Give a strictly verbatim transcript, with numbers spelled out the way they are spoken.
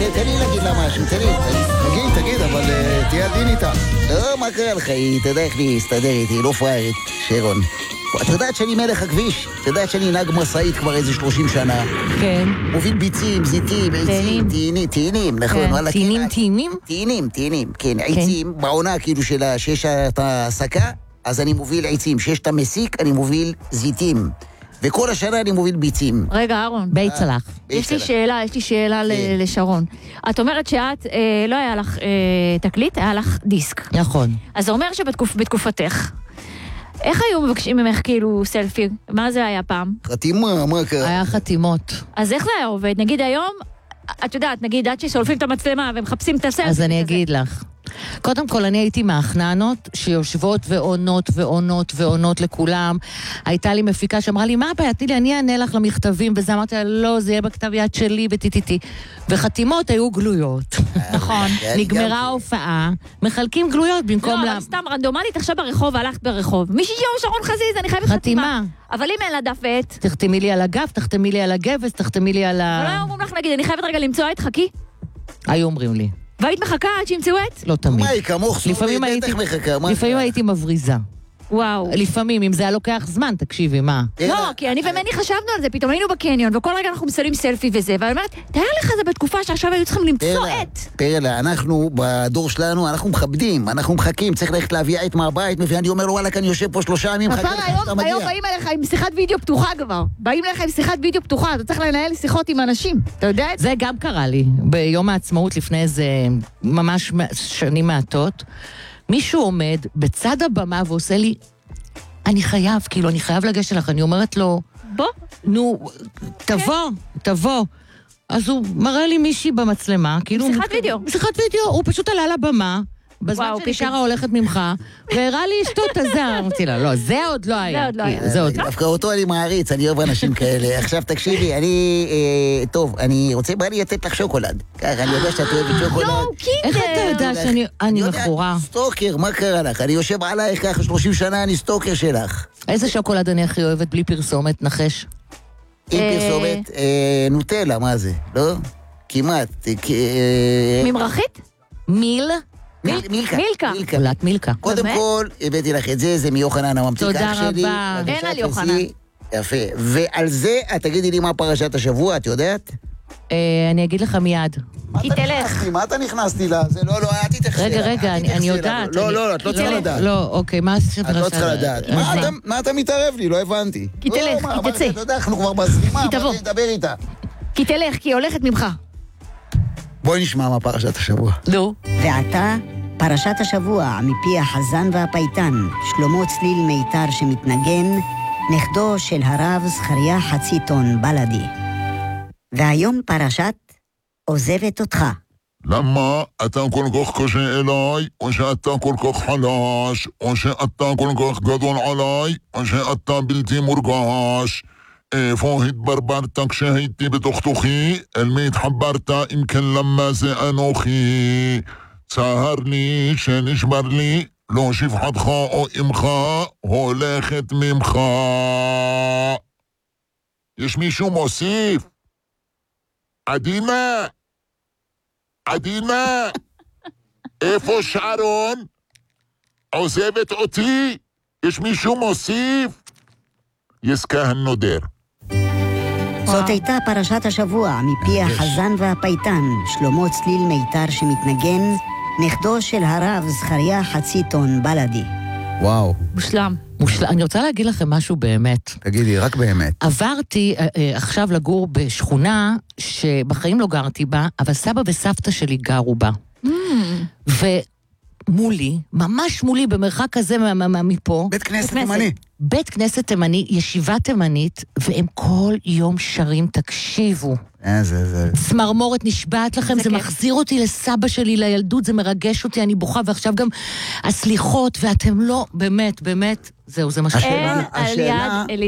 תן לי להגיד לה משהו, תן לי, תגיד, תגיד, אבל תהיה עדין איתה. לא, מה קרה לך? היא תדע איך להסתדר איתי, היא לא פריירית, שרון. את יודעת שאני מלך הכביש? את יודעת שאני נהג מסעית כבר איזה שלושים שנה? כן. מוביל ביצים, זיתים, עצים, תאנים, תאנים, נכון. תאנים, תאנים? תאנים, תאנים, כן, עצים, בעונה כאילו של שיש את ההסקה, אז אני מוביל עצים, שיש את המסיק, אני מוביל זיתים. וכל השנה אני מוביל ביצים. רגע, אהרון. בית צלח. יש לי שאלה, יש לי שאלה לשרון. את אומרת שאת, לא היה לך תקליט, היה לך דיסק. נכון. אז זה אומר שבתקופתך, איך היו מבקשים ממך כאילו סלפי? מה זה היה פעם? חתימה, מה קרה? היה חתימות. אז איך זה היה עובד? נגיד היום, את יודעת, נגיד עד ששולפים את המצלמה ומחפשים את הסלפי. אז אני אגיד לך. קודם כל, אני הייתי מהחננות שיושבות ועונות ועונות ועונות לכולם. הייתה לי מפיקה שאמרה לי, מה הבעיה? תני לי, אני אענה לך למכתבים, וזה אמרתי לה, לא, זה יהיה בכתב יד שלי וטיטיטי. וחתימות היו גלויות. נכון. נגמרה ההופעה, מחלקים גלויות במקום לא, לה... אבל סתם רנדומלית עכשיו ברחוב, הלכת ברחוב. מישהי יום שרון חזיז, אני חייבת חתימה. אבל אם אין לה דף ועט... תחתמי לי על הגב, תחתמי לי על הגבס, תחתמי לי על ה... ולא אומרים לך, נגיד, אני חייבת רגע למצוא עט, חכי. היו אומרים לי. והיית מחכה עד שימצאו עט? לא תמיד. מה, היא כמוך סורי, בטח מחכה. לפעמים הייתי מבריזה. וואו. לפעמים, אם זה היה לוקח זמן, תקשיבי, מה? לא, כי אני ומני חשבנו על זה, פתאום היינו בקניון, וכל רגע אנחנו מסתכלים סלפי וזה, ואני אומרת, תאר לך זה בתקופה שעכשיו היו צריכים למצוא עט. פרלה, אנחנו, בדור שלנו, אנחנו מכבדים, אנחנו מחכים, צריך ללכת להביא עט מהבית, אני אומר לו, וואלה, אני יושב פה שלושה ימים, חכה לך שאתה מגיע. היום באים אליך עם שיחת וידאו פתוחה כבר. באים אליך עם שיחת וידאו פתוחה, אתה צריך לנהל שיחות עם אנשים. אתה יודע את זה? זה גם קרה לי, ביום העצמאות לפני איזה ממש שנים מעטות. מישהו עומד בצד הבמה ועושה לי, אני חייב, כאילו, אני חייב לגשת לך, אני אומרת לו, בוא. נו, תבוא, תבוא. אז הוא מראה לי מישהי במצלמה, כאילו... שיחת וידאו. שיחת וידאו, הוא פשוט עלה לבמה, בזמן שנשארה הולכת ממך, והראה לי אשתות הזה, אמרתי לה, לא, זה עוד לא היה. זה עוד לא היה. זה עוד לא. דווקא אותו אני מעריץ, אני אוהב אנשים כאלה. עכשיו תקשיבי, אני... טוב, אני רוצה, בא לי לתת לך שוקולד. ככה, אני יודע שאת אוהבת שוקולד. לא, קיטר. איך אתה יודע שאני מכורה? סטוקר, מה קרה לך? אני יושב עלייך ככה שלושים שנה, אני סטוקר שלך. איזה שוקולד אני הכי אוהבת בלי פרסומת, נחש? עם פרסומת, נוטלה, מה זה? לא? כמעט. ממרחית? מיל? מילקה. מילקה. קולת מילקה. קודם כל, הבאתי לך את זה, זה מיוחנן הממתיקה שלי. תודה רבה. אין על יוחנן. יפה. ועל זה, את תגידי לי מה פרשת השבוע, את יודעת? אני אגיד לך מיד. כי תלך. מה אתה נכנסתי לה? זה לא, לא, אל תתייחסי. רגע, רגע, אני יודעת. לא, לא, את לא צריכה לדעת. לא, אוקיי, מה... את לא צריכה לדעת. מה אתה מתערב לי? לא הבנתי. כי תלך, כי תצא. אתה יודע, אנחנו כבר בזרימה, אבל נדבר איתה. כי תלך, כי היא הולכת ממך. בואי נשמע מה פרשת השבוע. נו. ועתה, פרשת השבוע מפי החזן והפייטן, שלמה צליל מיתר שמתנגן, נכדו של הרב זכריה חציטון בלדי. והיום פרשת עוזבת אותך. למה אתה כל כך קשה אליי, או שאתה כל כך חלש, או שאתה כל כך גדול עליי, או שאתה בלתי מורגש. איפה התברברת כשהייתי בתוך תוכי, אל מי התחברת אם כן למה זה אנוכי. צהר לי שנשבר לי, לא שפחתך או אמך הולכת ממך. יש מישהו מוסיף? עדינה, עדינה, איפה שרון? עוזבת אותי? יש מישהו מוסיף? יסכה הנודר. זאת הייתה פרשת השבוע מפי החזן והפייטן, שלמה צליל מיתר שמתנגן, נכדו של הרב זכריה חציטון בלדי. וואו. מושלם. מושלם. אני רוצה להגיד לכם משהו באמת. תגידי, רק באמת. עברתי אה, אה, עכשיו לגור בשכונה שבחיים לא גרתי בה, אבל סבא וסבתא שלי גרו בה. Mm. ומולי, ממש מולי, במרחק כזה מפה. בית כנסת תימני. בית כנסת תימני, ישיבה תימנית, והם כל יום שרים, תקשיבו. אה, זה, זה... צמרמורת נשבעת לכם, זה, זה מחזיר אותי לסבא שלי, לילדות, זה מרגש אותי, אני בוכה, ועכשיו גם הסליחות, ואתם לא, באמת, באמת, זהו, זה מה אין על יד